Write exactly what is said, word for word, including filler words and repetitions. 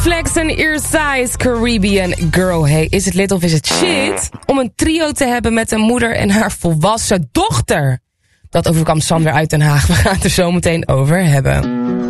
Flex en Ear Size Caribbean Girl. Hey, is het lit of is het shit om een trio te hebben met een moeder en haar volwassen dochter? Dat overkwam Sander uit Den Haag. We gaan het er zo meteen over hebben.